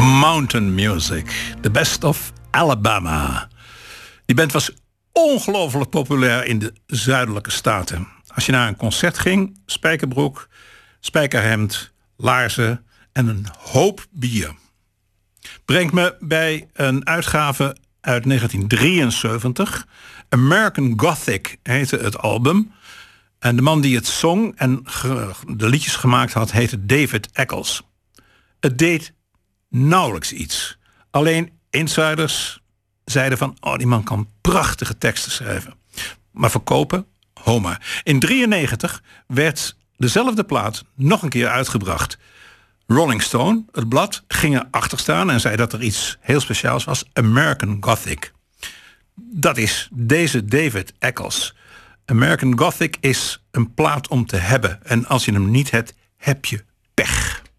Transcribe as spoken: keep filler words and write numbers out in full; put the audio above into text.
Mountain Music, the best of Alabama. Die band was ongelooflijk populair in de zuidelijke staten. Als je naar een concert ging, spijkerbroek, spijkerhemd, laarzen en een hoop bier. Brengt me bij een uitgave uit negentien drieënzeventig. American Gothic heette het album. En de man die het zong en de liedjes gemaakt had, heette David Eccles. Het deed nauwelijks iets. Alleen insiders zeiden van, oh, die man kan prachtige teksten schrijven. Maar verkopen, Homer. In drieënnegentig werd dezelfde plaat nog een keer uitgebracht. Rolling Stone, het blad, ging erachter staan en zei dat er iets heel speciaals was. American Gothic. Dat is deze David Eccles. American Gothic is een plaat om te hebben. En als je hem niet hebt, heb je